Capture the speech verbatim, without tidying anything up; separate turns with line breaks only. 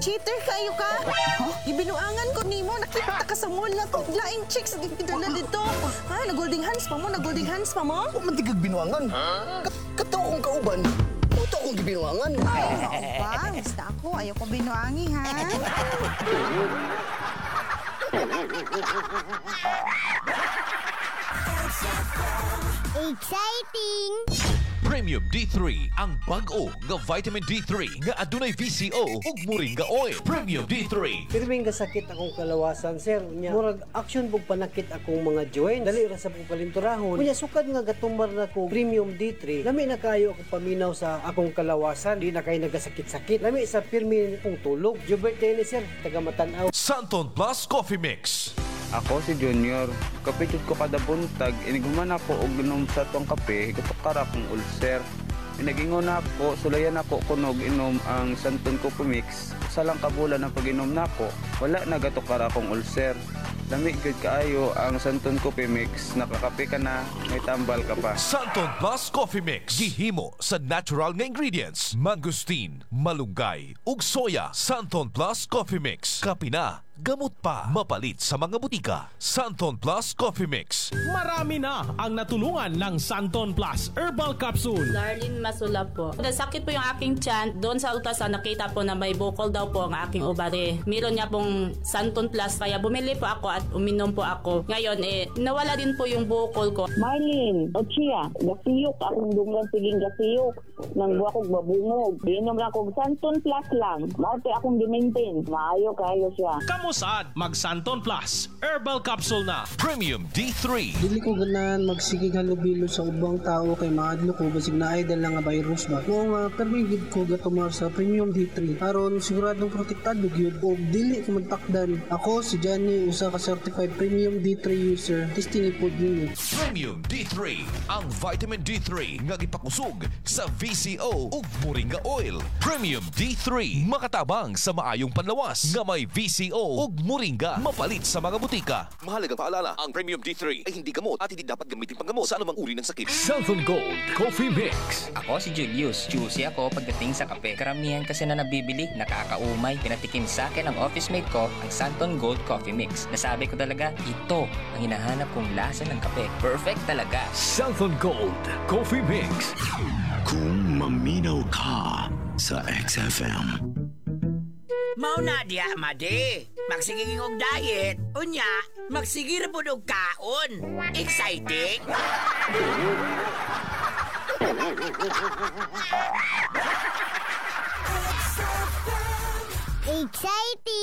cheater kayo ka. Gibinuangan ko nimo, nakita ka sa mall na kung laing chicks gidala dito. Ha, na-golding hands pa mo, na-golding hands pa mo?
Huwag man tigag binuangan. Kat Kataw kong kauban. Puto akong gibinuangan.
Oo ba? Basta ako, ayaw ko binuangi ha.
Exciting!
Premium D three ang bag-o nga vitamin D three nga adunay V C O ug moringa oil. Premium D three.
Pirming gasakit akong kalawasan, sir. Nya murag action pug panakit akong mga joints. Dali ra sa pong kalinturahon. Kunya sukad nga gatumbar na ko Premium D three. Lami na kayo ako paminaw sa akong kalawasan. Di na kay nagasakit-sakit. Lami sa pirmi kong tulog. Jubert ni sir, taga Matanaw.
Santon Plus Coffee Mix.
Ako si Junior, kapitid ko kada buntag, iniguman ako og inom sa tong kape, gutukara akong ulcer. Pinagingon ako, sulayan ako kunog inom ang Santon Coffee Mix. Sa lang kabulan ng pag-inom nako, wala na gatukara akong ulcer. Lami gud kaayo ang Santon Coffee Mix, nakakape ka na, may tambal ka pa.
Santon Plus Coffee Mix. Gihimo sa natural nga ingredients, mangosteen, malunggay, ug soya. Santon Plus Coffee Mix. Kape na, gamot pa, mapalit sa mga butika. Santon Plus Coffee Mix.
Marami na ang natulungan ng Santon Plus Herbal Capsule.
Darlene Masula po. Nasakit po yung aking tiyan. Doon sa ultrasound nakita po na may bukol daw po ang aking ovary. Meron niya pong Santon Plus kaya bumili po ako at uminom po ako. Ngayon eh, nawala din po yung bukol ko.
Marlene, Ochia, gasiyok akong dunglan siging gasiyok. Nang buwa kong babungog. Inom lang kong Santon Plus lang. Marte akong dimaintain. Maayo kayo siya.
Kamusad, mag Santon Plus Herbal Capsule na.
Premium D three.
Dili ko ganahan magsigig halubilo sa ubang tao kay maadlo ko basig na idol lang nga virus ba. Kung nga permi gid ko gatumar sa Premium D three aron siguradong protektado gyud og dili ko magtakdan. Ako si Johnny, usa ka certified Premium D three user. Testing ipod ninyo.
Premium D three ang vitamin D three nga gipakusog sa V C O ug moringa oil. Premium D three makatabang sa maayong panlawas nga may V C O ug moringa, mapalit sa mga butika.
Mahalagang paalala, ang Premium D three ay hindi gamot at hindi dapat gamitin panggamot sa anumang uri ng sakit.
Santon Gold Coffee Mix.
Ako si Julius. Juicy ako pagdating sa kape. Karamihan kasi na nabibili, nakakaumay. Pinatikim sa akin ng office mate ko ang Santon Gold Coffee Mix. Nasabi ko talaga, ito ang hinahanap kong lasa ng kape. Perfect talaga.
Santon Gold Coffee Mix.
Kung maminaw ka sa X F M.
Mao na diya, madi. Magsiging og diet. Unya, magsigir po og kaon. Exciting?
Exciting!